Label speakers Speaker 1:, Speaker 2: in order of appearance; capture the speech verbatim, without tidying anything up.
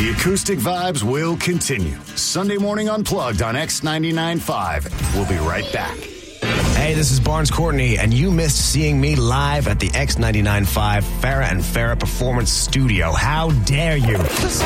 Speaker 1: The acoustic vibes will continue. Sunday Morning Unplugged on X ninety-nine point five. We'll be right back.
Speaker 2: Hey, this is Barnes Courtney, and you missed seeing me live at the X ninety-nine point five Farrah and Farrah Performance Studio. How dare you?